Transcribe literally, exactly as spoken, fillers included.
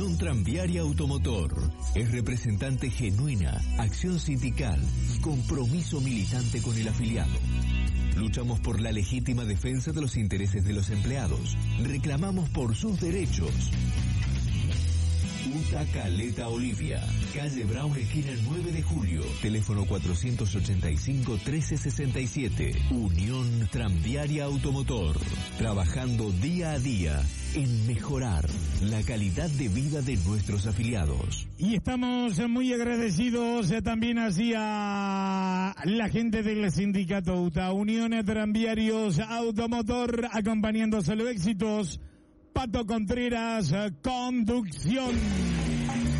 Unión Tranviaria Automotor es representante genuina, acción sindical, compromiso militante con el afiliado. Luchamos por la legítima defensa de los intereses de los empleados. Reclamamos por sus derechos. UTA Caleta Olivia, calle Brown, esquina nueve de julio, teléfono cuatrocientos ochenta y cinco, trece sesenta y siete. Unión Tranviaria Automotor, trabajando día a día en mejorar la calidad de vida de nuestros afiliados. Y estamos muy agradecidos también hacia la gente del sindicato UTA, Unión Tranviarios Automotor, acompañándose a los éxitos. Pato Contreras, conducción.